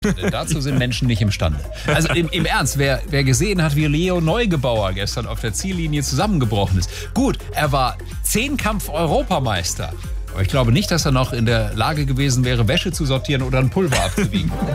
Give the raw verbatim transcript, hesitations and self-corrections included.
Dazu sind Menschen nicht imstande. Also im, im Ernst, wer, wer gesehen hat, wie Leo Neugebauer gestern auf der Ziellinie zusammengebrochen ist. Gut, er war Zehnkampf-Europameister. Aber ich glaube nicht, dass er noch in der Lage gewesen wäre, Wäsche zu sortieren oder ein Pulver abzuwiegen.